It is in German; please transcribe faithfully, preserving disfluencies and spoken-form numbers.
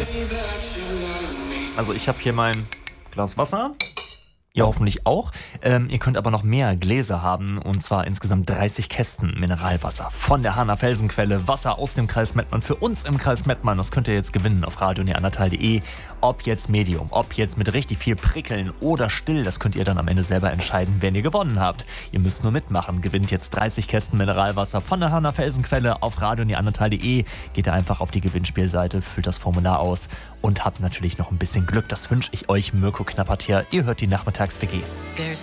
Also ich habe hier mein Glas Wasser. Ihr hoffentlich auch. Ähm, ihr könnt aber noch mehr Gläser haben, und zwar insgesamt dreißig Kästen Mineralwasser von der Hahner Felsenquelle. Wasser aus dem Kreis Mettmann für uns im Kreis Mettmann. Das könnt ihr jetzt gewinnen auf radio neandertal punkt de. Ob jetzt Medium, ob jetzt mit richtig viel Prickeln oder still, das könnt ihr dann am Ende selber entscheiden, wenn ihr gewonnen habt. Ihr müsst nur mitmachen. Gewinnt jetzt dreißig Kästen Mineralwasser von der Hahner Felsenquelle auf radio neandertal punkt de. Geht da einfach auf die Gewinnspielseite, füllt das Formular aus und habt natürlich noch ein bisschen Glück. Das wünsche ich euch, Mirko Knappert hier. Ihr hört die Nachmittags-W G.